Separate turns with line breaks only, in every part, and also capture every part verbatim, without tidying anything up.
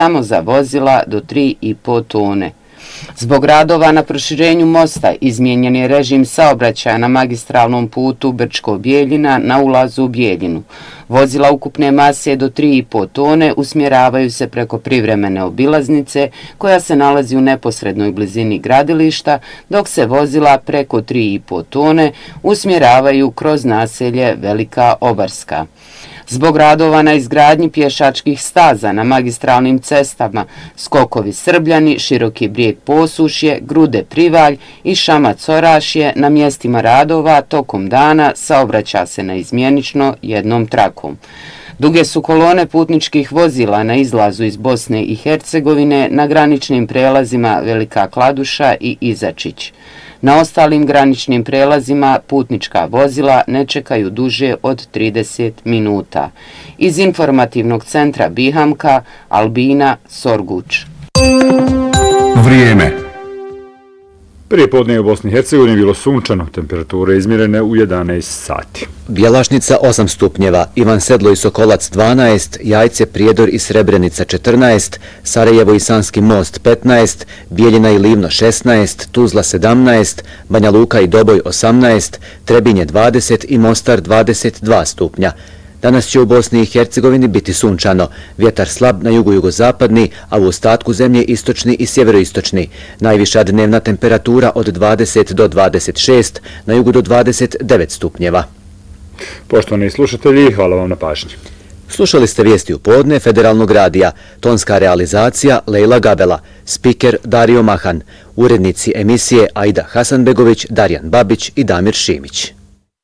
samo za vozila do tri i po tone. Zbog radova na proširenju mosta izmijenjen je režim saobraćaja na magistralnom putu Brčko-Bijeljina na ulazu u Bijeljinu. Vozila ukupne mase do tri i po tone usmjeravaju se preko privremene obilaznice koja se nalazi u neposrednoj blizini gradilišta, dok se vozila preko tri i po tone usmjeravaju kroz naselje Velika Obarska. Zbog radova na izgradnji pješačkih staza na magistralnim cestama Skokovi Srbljani, Široki Brijeg Posušje, Grude Privalj i Šamac Orašje na mjestima radova tokom dana saobraća se naizmjenično jednom trakom. Duge su kolone putničkih vozila na izlazu iz Bosne i Hercegovine na graničnim prelazima Velika Kladuša i Izačić. Na ostalim graničnim prelazima putnička vozila ne čekaju duže od trideset minuta. Iz informativnog centra Bihamka, Albina Sorguč.
Vrijeme. Prije podne u Bosni i Hercegovini bilo sunčano, temperature izmjerene u jedanaest sati.
Bjelašnica osam stupnjeva, Ivan Sedlo i Sokolac dvanaest, Jajce, Prijedor i Srebrenica četrnaest, Sarajevo i Sanski most petnaest, Bijeljina i Livno šesnaest, Tuzla sedamnaest, Banja Luka i Doboj osamnaest, Trebinje dvadeset i Mostar dvadeset dva stupnja. Danas će u Bosni i Hercegovini biti sunčano, vjetar slab na jugo-jugozapadni, a u ostatku zemlje istočni i sjeveroistočni. Najviša dnevna temperatura od dvadeset do dvadeset šest, na jugu do dvadeset devet stupnjeva.
Poštovani slušatelji, hvala vam na pažnji.
Slušali ste vijesti u podne Federalnog radija, tonska realizacija Lejla Gabela, spiker Dario Mahan, urednici emisije Aida Hasanbegović, Darjan Babić i Damir Šimić.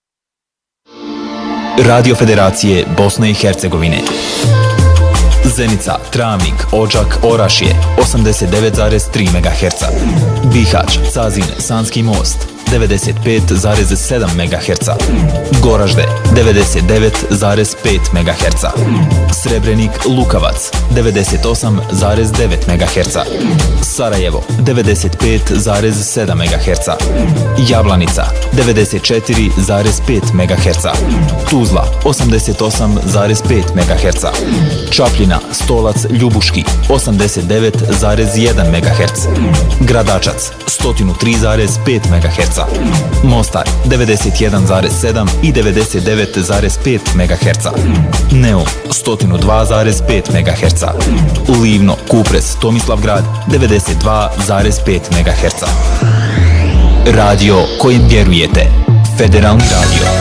Radio Federacije Bosne i Hercegovine. Zenica, Travnik, Odžak, Orašje osamdeset devet zarez tri megaherca. Bihać, Cazin, Sanski most devedeset pet zarez sedam megaherca. Goražde devedeset devet zarez pet megaherca. Srebrenik, Lukavac devedeset osam zarez devet megaherca. Sarajevo devedeset pet zarez sedam megaherca. Jablanica devedeset četiri zarez pet megaherca. Tuzla osamdeset osam zarez pet megaherca. Čapljina, Stolac, Ljubuški osamdeset devet zarez jedan megaherc. Gradačac sto tri zarez pet megaherca. Mostar devedeset jedan zarez sedam i devedeset devet zarez pet megaherca. Neum sto dva zarez pet megaherca. Livno, Kupres, Tomislavgrad devedeset dva zarez pet megaherca. Radio kojim vjerujete. Federalni radio.